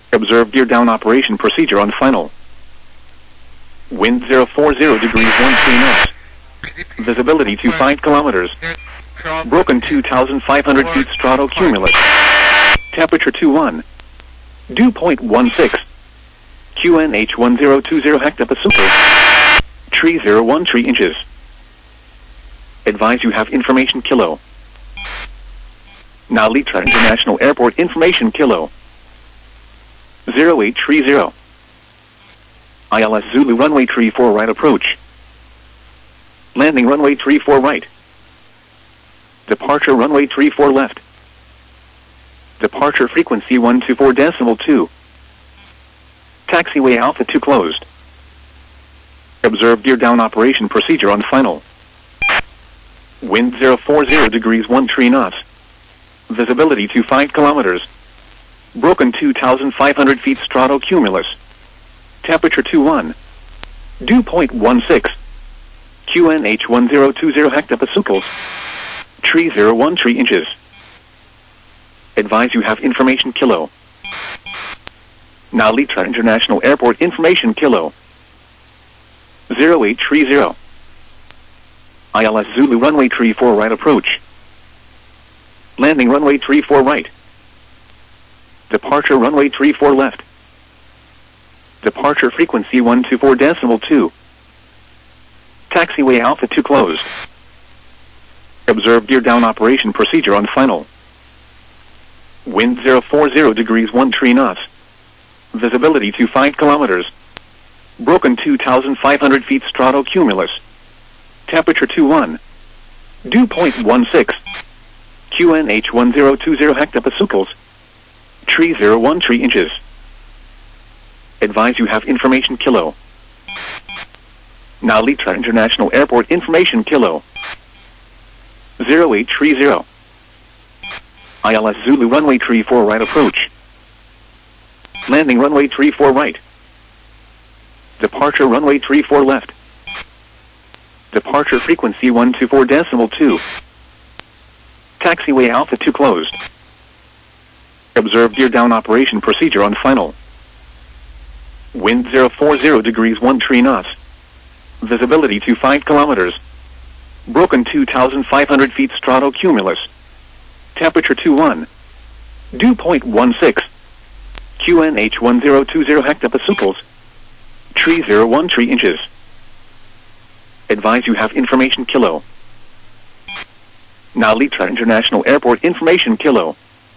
Observe gear down operation procedure on final. Wind 040 degrees 13 knots. Visibility to 5 kilometers. Broken 2,500 feet stratocumulus. Temperature 21. Dew point 16. QNH 1020 hectopascal. Tree 013 inches. Advise you have information kilo. Nalita International Airport information kilo. 0830. ILS Zulu runway 34 right approach. Landing runway 34 right. Departure runway 34 left. Departure frequency 124.2. Taxiway Alpha 2 closed. Observe gear down operation procedure on final. Wind 040 degrees 13 knots. Visibility to 5 kilometers. Broken 2,500 feet stratocumulus. Temperature 21. Dew point 16. QNH 1020 hectopascals. Tree 013 inches. Advise you have information kilo. Nalita International Airport information kilo. 0830. ILS Zulu runway 34 right approach. Landing runway 34 right. Departure runway 34 left. Departure frequency 124.2. Taxiway Alpha 2 closed. Observe gear down operation procedure on final. Wind 040 degrees 13 knots. Visibility to 5 kilometers. Broken 2,500 feet stratocumulus. Temperature 21. Dew point 16. QNH 1020 hectopascals. Tree 013 inches. Advise you have information kilo. Nalita International Airport information kilo. 0830. ILS Zulu runway 34 right approach. Landing runway 34 right. Departure runway 34 left. Departure frequency 124.2. Taxiway Alpha 2 closed. Observe gear down operation procedure on final. Wind 040 degrees 13 knots. Visibility to 5 kilometers. Broken 2,500 feet stratocumulus. Temperature 21. Dew point 16. QNH 1020 hectopascals. Tree 013 inches. Advise you have information kilo. Nalita International Airport information kilo.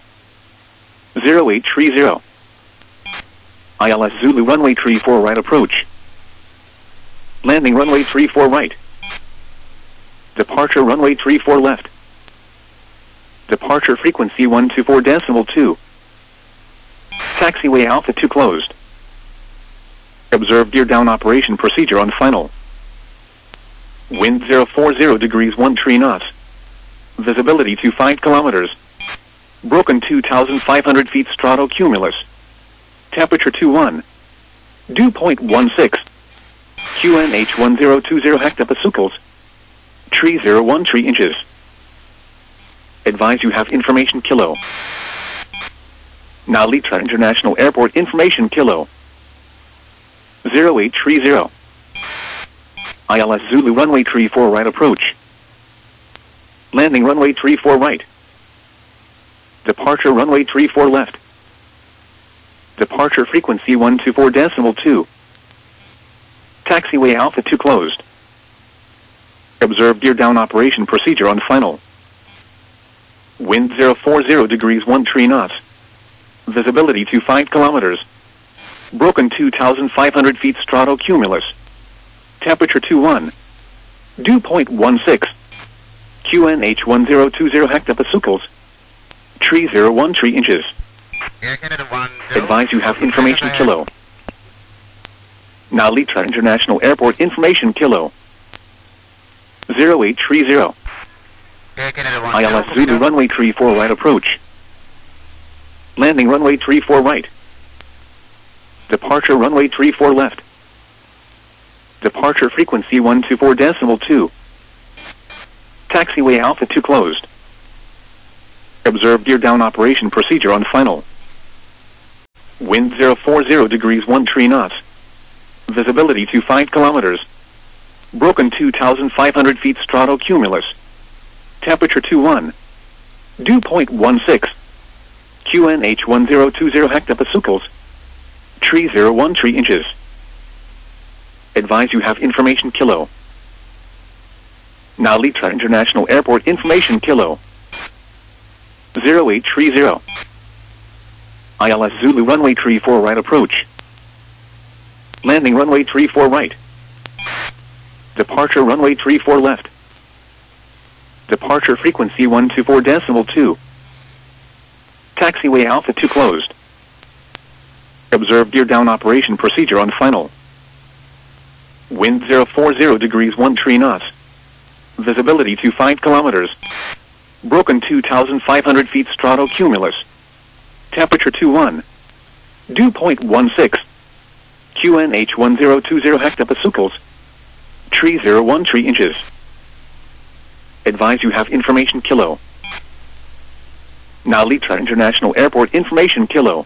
0830. ILS Zulu runway 34 right approach. Landing runway 34 right. Departure runway 34 left. Departure frequency 124.2. Taxiway Alpha 2 closed. Observe gear down operation procedure on final. Wind 040 degrees 13 knots. Visibility to 5 kilometers. Broken 2,500 feet stratocumulus. Temperature 21. Dew point 16. QNH 1020 hectopascals. Tree 013 inches. Advise you have information kilo. Nalita International Airport information kilo. 0830. ILS Zulu runway 34 right approach. Landing runway 34 right. Departure runway 34 left. Departure frequency 124.2. Taxiway Alpha 2 closed. Observe gear down operation procedure on final. Wind 040 degrees 13 knots. Visibility to 5 kilometers. Broken 2,500 feet stratocumulus. Temperature 21. Dew point 16. QNH 1020 hectopascals. Tree 013 inches. Advise you have information kilo. Nalita International Airport information kilo. 0830. ILS Zulu runway 34 right approach. Landing runway 34 right. Departure runway 34 left. Departure frequency 124.2. Taxiway Alpha 2 closed. Observe gear down operation procedure on final. Wind 040 degrees 13 knots. Visibility to 5 kilometers. Broken 2,500 feet stratocumulus. Temperature 21. Dew point 16. QNH 1020 hectopascals. Tree 013 inches. Advise you have information kilo. Nalita International Airport information kilo. 0830. ILS Zulu runway 34 right approach. Landing runway 34 right. Departure runway 34 left. Departure frequency 124.2. Taxiway Alpha 2 closed. Observe gear down operation procedure on final. Wind 040 degrees 13 knots. Visibility to 5 kilometers. Broken 2,500 feet stratocumulus. Temperature 21. Dew point 16. QNH 1020 hectopascals. Tree 013 inches. Advise you have information kilo. Nalita International Airport information kilo.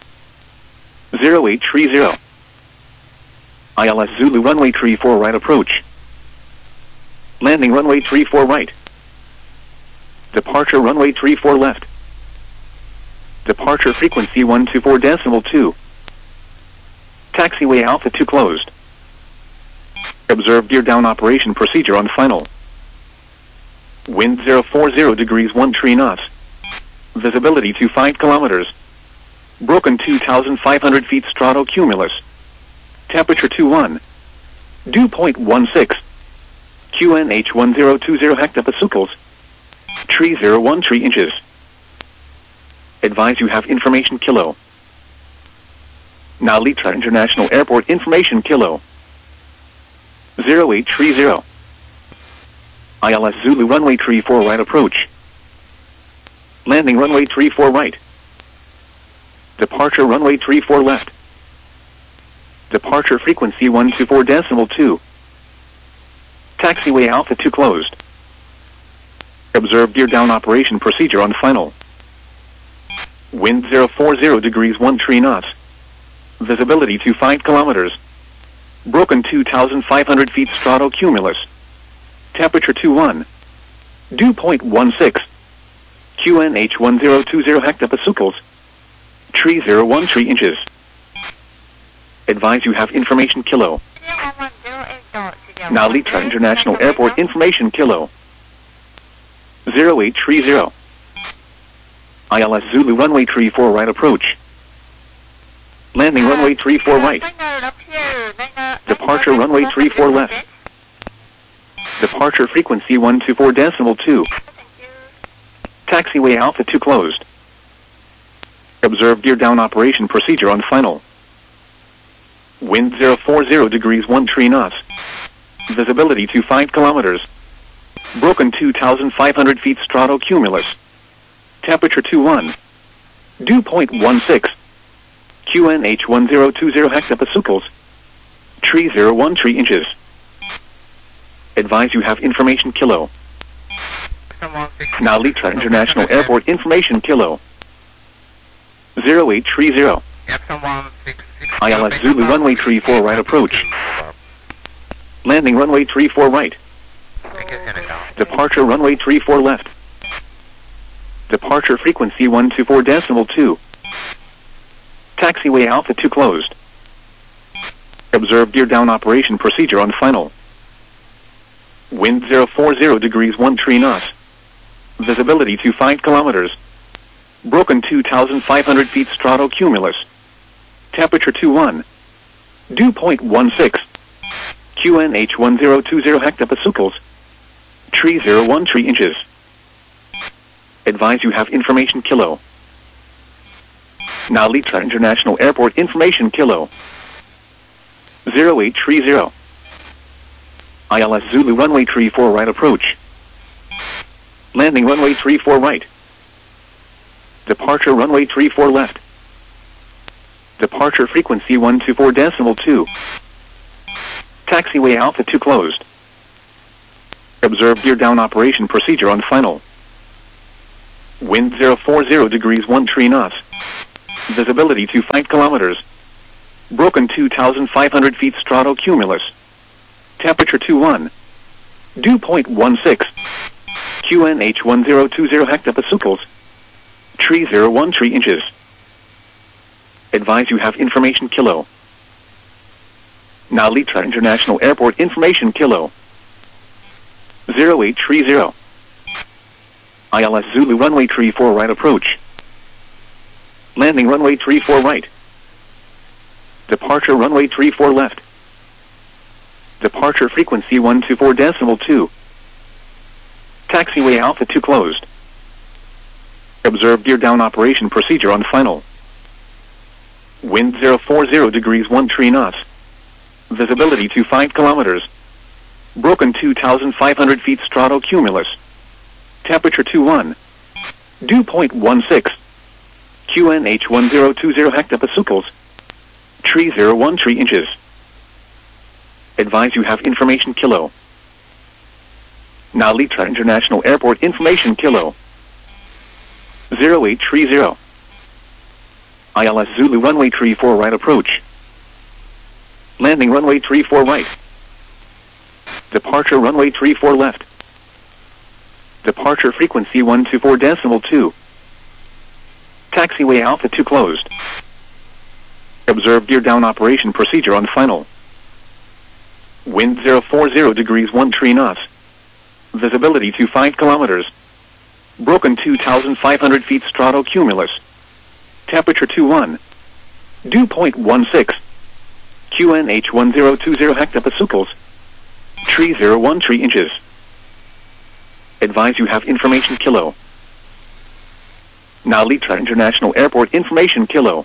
0830. ILS Zulu runway 34 right approach. Landing runway 34 right. Departure runway 34 left. Departure frequency 124.2. Taxiway Alpha 2 closed. Observe gear down operation procedure on final. Wind 040 degrees 13 knots. Visibility to 5 kilometers. Broken 2,500 feet stratocumulus. Temperature 21. Dew point 16. QNH 1020 hectopascals. Tree 013 inches. Advise you have information kilo. Nalita International Airport information kilo. 0830. ILS Zulu runway 34 right approach. Landing runway 34 right. Departure runway 34 left. Departure frequency 124.2. Taxiway Alpha 2 closed. Observe gear down operation procedure on final. Wind 040 degrees 13 knots. Visibility to 5 kilometers. Broken 2,500 feet stratocumulus. Temperature 21. Dew point 16. QNH 1020 hectopascals. Tree 013 inches. Advise you have information kilo. Nalita International Airport information kilo. 0830. ILS Zulu runway 34 right approach. Landing runway 34 right. Departure runway 34 left. Departure frequency 124.2. Taxiway Alpha 2 closed. Observe gear down operation procedure on final. Wind 040 degrees 13 knots. Visibility to 5 kilometers. Broken 2,500 feet stratocumulus. Temperature 21. Dew point 16. QNH 1020 hectopascals. Tree 013 inches. Advise you have information kilo. Nalita International Airport information kilo. 0830. ILS Zulu runway 34 right approach. Landing runway 34 right. Departure runway 34 left. Departure frequency 124.2. Taxiway Alpha 2 closed. Observe gear down operation procedure on final. Wind 040 degrees 13 knots. Visibility to 5 kilometers. Broken 2,500 feet stratocumulus. Temperature 21. Dew point 16. QNH 1020 hectopascals. Tree 013 inches. Advise you have information kilo. Nalita International Airport information kilo. 0830. ILS Zulu runway 34 right approach. Landing runway 34 right. Departure runway 34 left. Departure frequency 124.2. Taxiway Alpha 2 closed. Observe gear down operation procedure on final. Wind 040 degrees 13 knots. Visibility 25 kilometers. Broken 2,500 feet stratocumulus. Temperature 21. Dew point 16. QNH 1020 hectopascals. Tree 01 tree inches. Advise you have information kilo. Now Litra International Airport information kilo. 0830. ILS Zulu runway 34 right approach. Landing runway 34 right. Departure runway 34 left. Departure frequency 124.2. Taxiway Alpha 2 closed. Observe gear down operation procedure on final. Wind 040 degrees 13 knots. Visibility 25 kilometers. Broken 2,500 feet stratocumulus. Temperature 21. Dew point 16. QNH 1020 hectopascals. Tree 01 tree inches. Advise you have information kilo. Now Litra International Airport information kilo. 0830. ILS Zulu runway 34 right approach. Landing runway 34 right. Departure runway 34 left. Departure frequency 124.2. Taxiway Alpha 2 closed. Observe gear down operation procedure on final. Wind 040 degrees 13 knots. Visibility 25 kilometers. Broken 2,500 feet stratocumulus. Temperature 21. Dew point 16. QNH 1020 hectopascals. Tree 01 tree inches. Advise you have information kilo. Now Litra International Airport information kilo.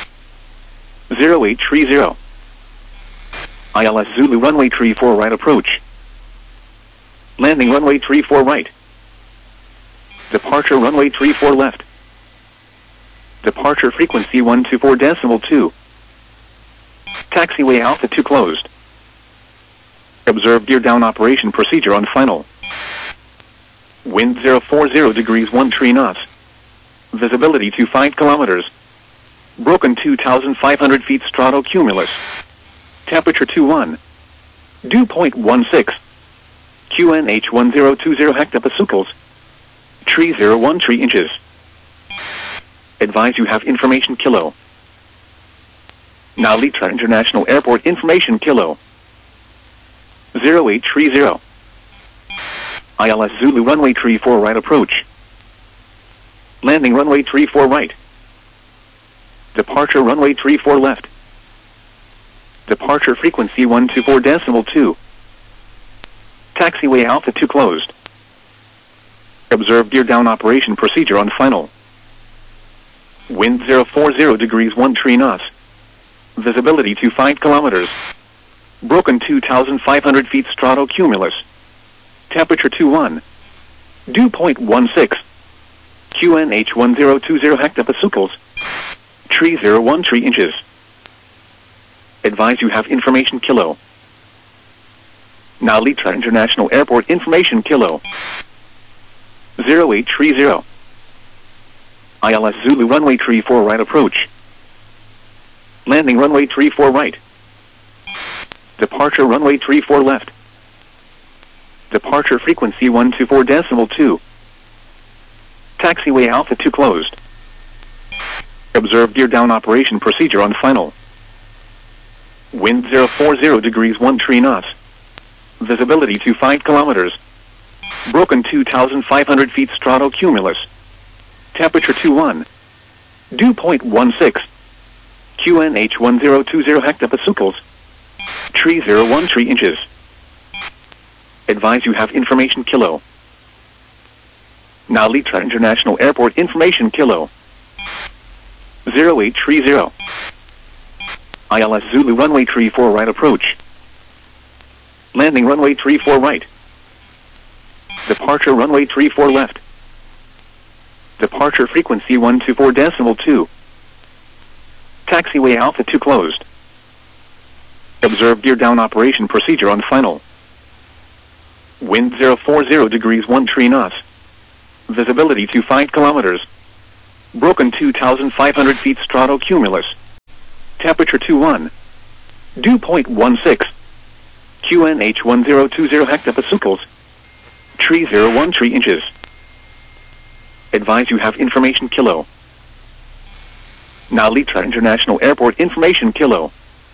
0830. ILS Zulu runway 34 right approach. Landing runway 34 right. Departure runway 34 left. Departure frequency 124.2. Taxiway Alpha 2 closed. Observe gear down operation procedure on final. Wind 040 degrees 13 knots. Visibility 25 kilometers. Broken 2,500 feet stratocumulus. Temperature 21. Dew point 16. QNH 1020 hectopascals. Tree 01 tree inches. Advise you have information kilo. Now Litra International Airport information kilo. 0830. ILS Zulu runway 34 right approach. Landing runway 34 right. Departure runway 34 left. Departure frequency 124.2. Taxiway Alpha 2 closed. Observe gear down operation procedure on final. Wind 040 degrees 13 knots. Visibility 25 kilometers. Broken 2,500 feet stratocumulus. Temperature 21. Dew point 16. QNH 1020 hectopascals. Tree 01 tree inches. Advise you have information kilo. Now Litra International Airport information kilo. 0830. ILS Zulu runway 34 right approach. Landing runway 34 right. Departure runway 34 left. Departure frequency 124.2. Taxiway Alpha 2 closed. Observe gear down operation procedure on final. Wind 040 degrees 13 knots. Visibility 25 kilometers. Broken 2,500 feet stratocumulus. Temperature 21. Dew point 16. QNH 1020 hectopascals. Tree 01 tree inches. Advise you have information kilo. Now Litra International Airport information kilo. 0830. ILS Zulu runway 34 right approach. Landing runway 34 right. Departure runway 34 left. Departure frequency 124.2. Taxiway Alpha 2 closed. Observe gear down operation procedure on final. Wind 040 degrees 13 knots. Visibility 25 kilometers. Broken 2,500 feet stratocumulus. Temperature 21. Dew point 16. QNH 1020 hectopascals. Tree 01 tree inches. Advise you have information kilo. Nalita International Airport information kilo.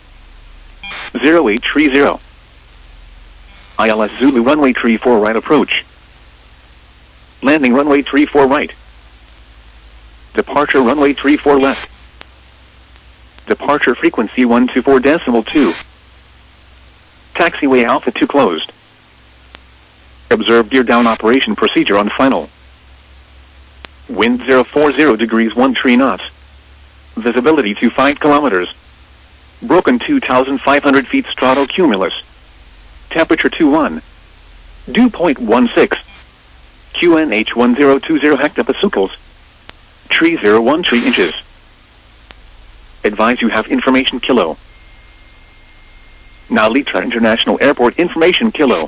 0830. ILS Zulu runway 34 right approach. Landing runway 34 right. Departure runway 34 left. Departure frequency 124.2. Taxiway Alpha 2 closed. Observe gear down operation procedure on final. Wind 040 degrees 13 knots. Visibility to 5 kilometers. Broken 2,500 feet stratocumulus. Temperature 21. Dew point 16. QNH 1020 hectopascals. Tree 01 tree inches. Advise you have information kilo. Nalita International Airport information kilo.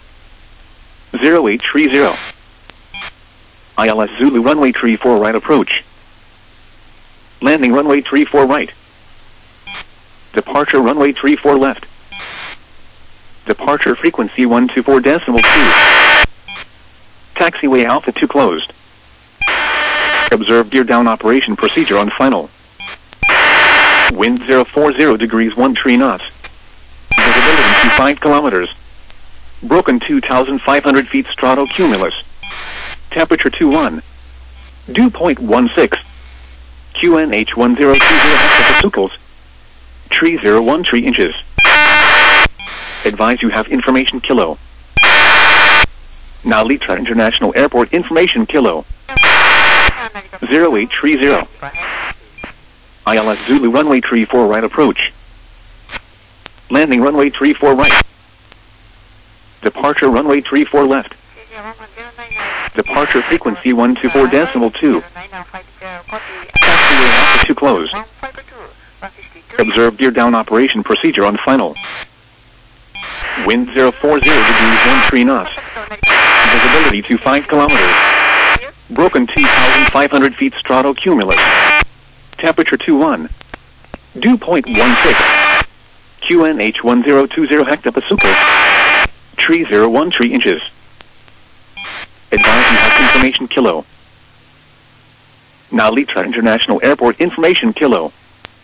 0830. ILS Zulu runway 34 right approach. Landing runway 34 right. Departure runway 34 left. Departure frequency 124.2. Taxiway Alpha 2 closed. Observe gear down operation procedure on final. Wind 040 degrees 13 knots. Visibility to 5 kilometers. Broken 2,500 feet stratocumulus. Temperature 21. Dew point 16. QNH 1020 hectopascals. Tree 01 tree inches. Advise you have information kilo. Nalita International Airport information kilo. 0830. ILS Zulu runway 34 right approach. Landing runway 34 right. Departure runway 34 left. Departure frequency 124.2. Taxiway Alpha 2 closed. Observe gear down operation procedure on final. Wind 040 degrees 13 knots. Visibility to 5 kilometers. Broken 2,500 feet stratocumulus. Temperature 21. Dew point 16. QNH 1020 hectopascals. Tree 01 tree inches. Advise you have information kilo. Nalita International Airport information kilo.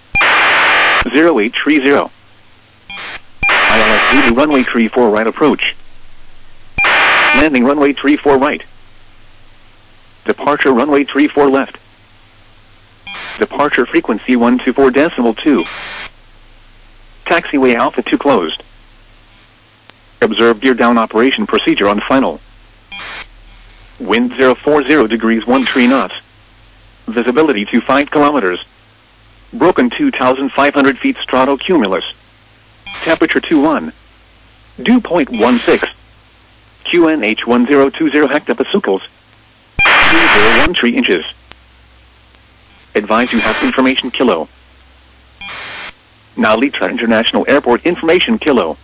0830. ILS Zulu runway 34 right approach. Landing runway 34 right. Departure runway 34 left. Departure frequency 124.2. Taxiway Alpha 2 closed. Observe gear down operation procedure on final. Wind 040 degrees 13 knots. Visibility to 5 kilometers. Broken 2,500 feet stratocumulus. Temperature 21. Dew point 16. QNH 1020 hectopascals. Tree 01 tree inches. Advise you have information kilo. Nalita International Airport information kilo.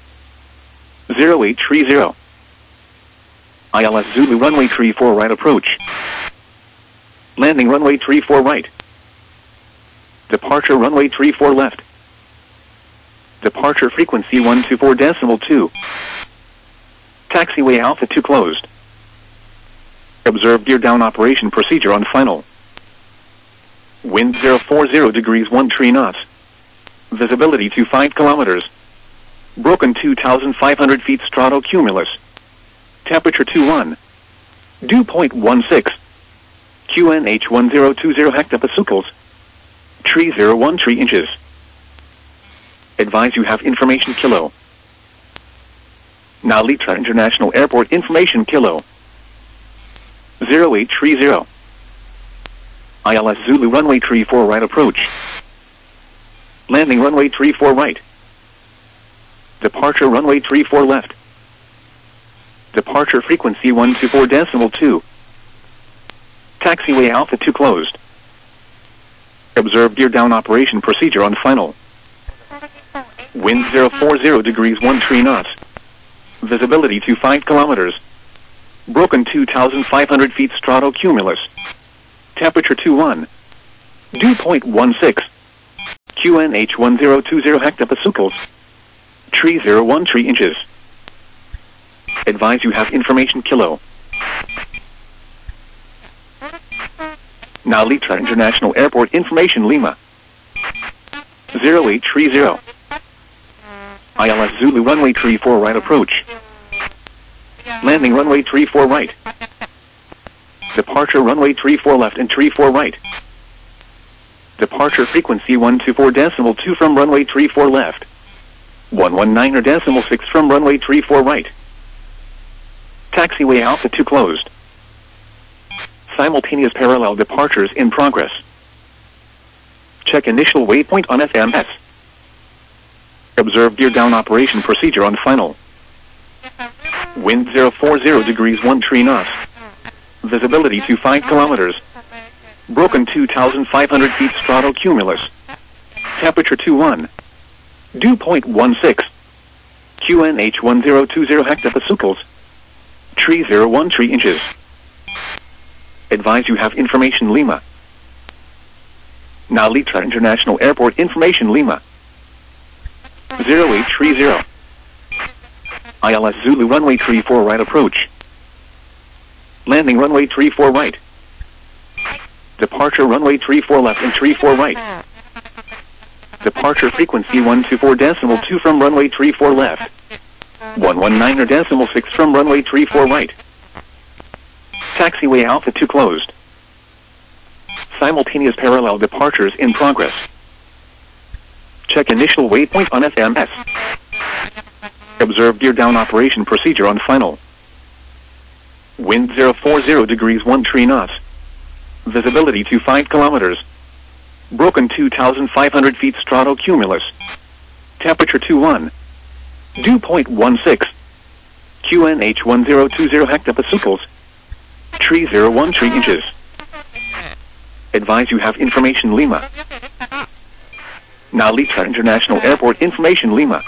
0830. ILS Zulu runway 34 right approach. Landing runway 34 right. Departure runway 34 left. Departure frequency 124.2. Taxiway Alpha 2 closed. Observe gear down operation procedure on final. Wind 040 degrees 13 knots. Visibility to 5 kilometers. Broken 2,500 feet stratocumulus. Temperature 21. Dew point 16. QNH 1020 hectopascals. Tree 01 tree inches. Advise you have information kilo. Nalita International Airport information kilo. 0830. ILS Zulu runway 34 right approach. Landing runway 34 right. Departure runway 34 left. Departure frequency 124.2. Taxiway Alpha 2 closed. Observe gear down operation procedure on final. Wind 040 degrees 13 knots. Visibility to 5 kilometers. Broken 2,500 feet stratocumulus. Temperature 21. Dew point 16. QNH 1020 hectopascals. Tree 01 tree inches. Advise you have information kilo. Nalitra International Airport information Lima. 0830. ILS Zulu runway 34 right approach. Landing runway 34 right. Departure runway 34 left and 34 right. Departure frequency 124.2 from runway 34 left. 119.6 from runway 34 right. Taxiway Alpha 2 closed. Simultaneous parallel departures in progress. Check initial waypoint on FMS. Observe gear down operation procedure on final. Wind 040 degrees 13 knots. Visibility to 5 kilometers. Broken 2,500 feet stratocumulus. Temperature 21. Dew point 16. QNH 1020 hectopascals. Tree 01 tree inches. Advise you have information Lima. Nalitra International Airport information Lima. 0830. ILS Zulu runway 34 right approach. Landing runway 34 right. Departure runway 34 left and 34 right. Departure frequency 124.2 from runway 34 left. 119.6 from runway 34 right. Taxiway Alpha 2 closed. Simultaneous parallel departures in progress. Check initial waypoint on FMS. Observe gear down operation procedure on final. Wind 040 degrees 13 knots. Visibility to 5 kilometers. Broken 2,500 feet stratocumulus. Temperature 21. Dew point 16. QNH 1020 hectopascals. Tree 01 tree inches. Advise you have information Lima. Nalitra International Airport information Lima.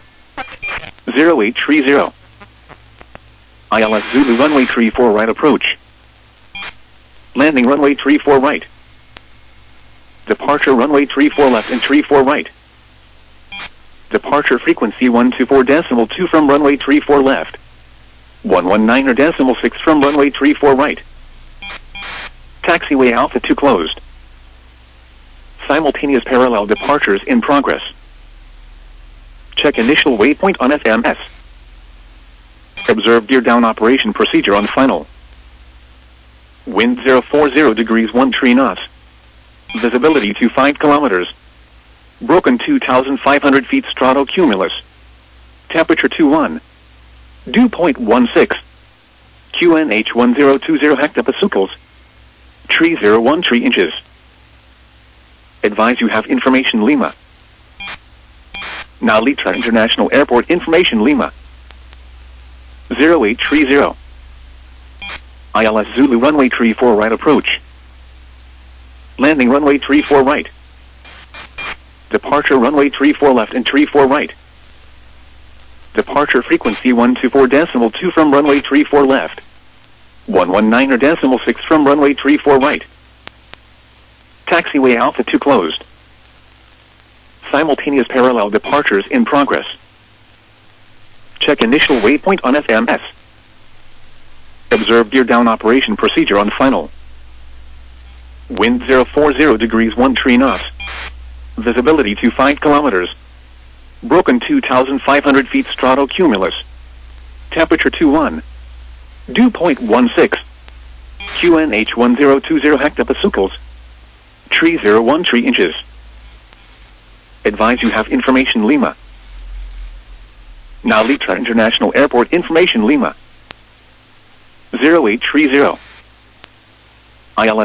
0830. ILS Zulu runway 34 right approach. Landing runway 34 right. Departure runway 34 left and 34 right. Departure frequency 124.2 from runway 34 left. 119.6 from runway 34 right. Taxiway Alpha 2 closed. Simultaneous parallel departures in progress. Check initial waypoint on FMS. Observe gear down operation procedure on final. Wind 040 degrees 13 knots. Visibility to 5 kilometers. Broken 2,500 feet stratocumulus. Temperature 21. Dew point 16. QNH 1020 hectopascals. Tree 01 tree inches. Advise you have information Lima. Nalitra International Airport information Lima. 0830. ILS Zulu runway 34 right approach. Landing runway 34 right. Departure runway 34 left and 34 right. Departure frequency 124.2 from runway 34 left. 119.6 from runway 34 right. Taxiway Alpha 2 closed. Simultaneous parallel departures in progress. Check initial waypoint on FMS. Observe gear down operation procedure on final. Wind 040 degrees 13 knots. Visibility to 5 kilometers. Broken 2,500 feet stratocumulus. Temperature 21. Dew point 16. QNH 1020 hectopascals. Tree 01 tree inches. Advise you have information Lima. Nalitra International Airport information Lima. 0830. ILS